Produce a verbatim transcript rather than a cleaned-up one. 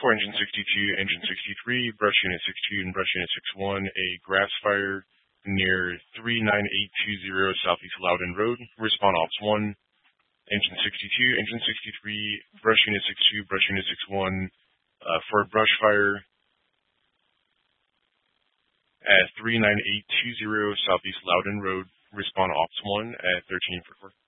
For Engine sixty-two, Engine sixty-three, Brush Unit six two and Brush Unit six one, a grass fire near three nine eight two zero Southeast Loudon Road. Respond Ops one. Engine sixty-two, Engine sixty-three, Brush Unit six two, Brush Unit six one, uh, for a brush fire at three nine eight two zero Southeast Loudon Road. Respond Ops one at thirteen for